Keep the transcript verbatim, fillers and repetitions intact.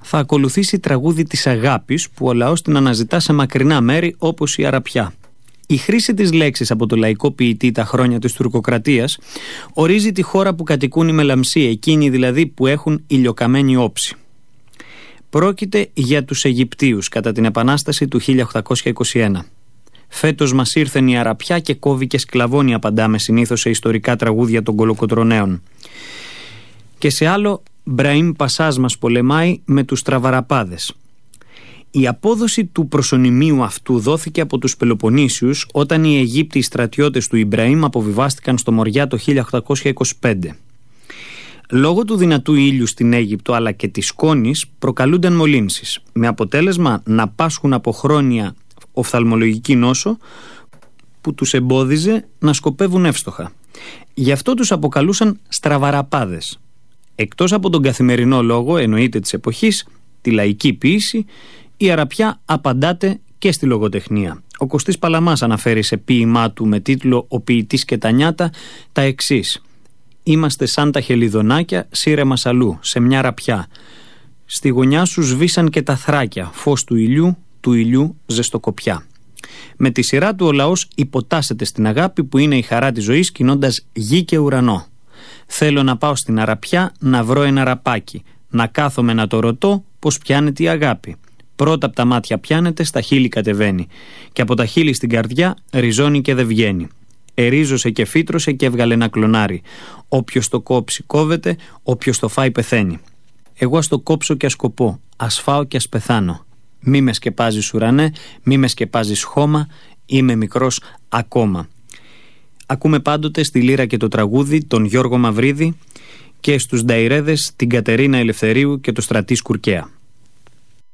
θα ακολουθήσει τραγούδι της αγάπης που ο λαός την αναζητά σε μακρινά μέρη όπως η Αραπιά. Η χρήση της λέξης από το λαϊκό ποιητή τα χρόνια της τουρκοκρατίας ορίζει τη χώρα που κατοικούν οι μελαμσοί, εκείνοι δηλαδή που έχουν ηλιοκαμένη όψη. Πρόκειται για τους Αιγυπτίους κατά την Επανάσταση του χίλια οκτακόσια είκοσι ένα. Φέτος μας ήρθεν η Αραπιά και κόβει και σκλαβώνει, απαντάμε συνήθως σε ιστορικά τραγούδια των κολοκοτρωναίων. Και σε άλλο, Μπραήμ Πασάς μας πολεμάει με τους Τραβαραπάδες. Η απόδοση του προσωνυμίου αυτού δόθηκε από τους Πελοποννήσιους όταν οι Αιγύπτιοι στρατιώτες του Ιμπραήμ αποβιβάστηκαν στο Μοριά το χίλια οκτακόσια είκοσι πέντε. Λόγω του δυνατού ήλιου στην Αίγυπτο αλλά και της σκόνης προκαλούνταν μολύνσεις, με αποτέλεσμα να πάσχουν από χρόνια οφθαλμολογική νόσο που τους εμπόδιζε να σκοπεύουν εύστοχα. Γι' αυτό τους αποκαλούσαν στραβαραπάδες. Εκτός από τον καθημερινό λόγο, εννοείται της εποχής, τη λαϊκή ποίηση, η Αραπιά απαντάται και στη λογοτεχνία. Ο Κωστής Παλαμάς αναφέρει σε ποίημά του με τίτλο «Ο ποιητής και τα νιάτα» τα εξής: «Είμαστε σαν τα χελιδονάκια, σύρεμα αλλού, σε μια ραπιά. Στη γωνιά σου σβήσαν και τα θράκια, φως του ηλιού, του ηλιού ζεστοκοπιά». Με τη σειρά του ο λαός υποτάσσεται στην αγάπη που είναι η χαρά της ζωής, κινώντας γη και ουρανό. «Θέλω να πάω στην Αραπιά να βρω ένα ραπάκι, να κάθομαι να το ρωτώ πως πιάνεται η αγάπη. Πρώτα από τα μάτια πιάνεται, στα χείλη κατεβαίνει και από τα χείλη στην καρδιά ριζώνει και δεν βγαίνει. Ερίζωσε και φύτρωσε και έβγαλε ένα κλονάρι. Όποιος το κόψει κόβεται, όποιος το φάει πεθαίνει. Εγώ ας το κόψω και ας κοπώ, ας φάω και ας πεθάνω. Μη με σκεπάζεις ουρανέ, μη με σκεπάζεις χώμα, είμαι μικρός ακόμα». Ακούμε πάντοτε στη λύρα και το τραγούδι τον Γιώργο Μαυρίδη και στους Νταϊρέδες την Κατερίνα Ελευθερίου και το Στρατή Σκουρκαία.